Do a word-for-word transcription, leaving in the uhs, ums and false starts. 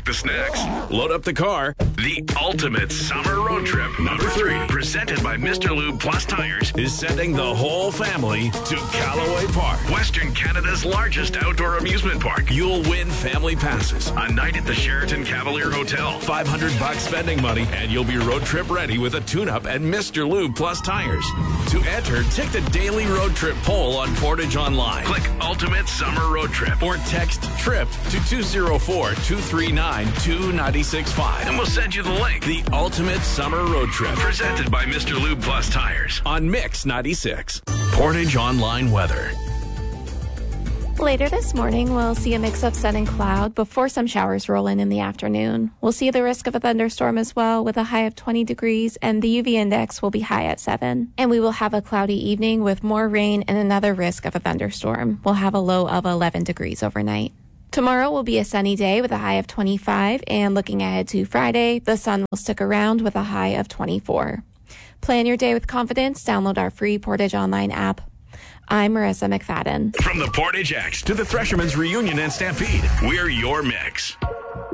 the snacks. Load up the car. The ultimate summer road trip, number three, presented by Mister Lube Plus Tires, is sending the whole family to Callaway Park, Western Canada's largest outdoor amusement park. You'll win family passes, a night at the Sheraton Cavalier Hotel, five hundred bucks spending money, and you'll be road trip ready with a tune-up and Mister Lube Plus Tires. To enter, take the daily road trip poll on Portage Online. Click Ultimate Summer Road Trip or text TRIP to two oh four, two three nine, two nine six five and we'll send you the link. The Ultimate Summer Road Trip, presented by Mister Lube Plus Tires on Mix ninety-six. Portage Online weather. Later this morning, we'll see a mix of sun and cloud before some showers roll in in the afternoon. We'll see the risk of a thunderstorm as well, with a high of twenty degrees, and the U V index will be high at seven. And we will have a cloudy evening with more rain and another risk of a thunderstorm. We'll have a low of eleven degrees overnight. Tomorrow will be a sunny day with a high of twenty-five, and looking ahead to Friday, the sun will stick around with a high of twenty-four. Plan your day with confidence. Download our free Portage Online app. I'm Marissa McFadden. From the Portage X to the Threshermen's Reunion and Stampede, we're your mix.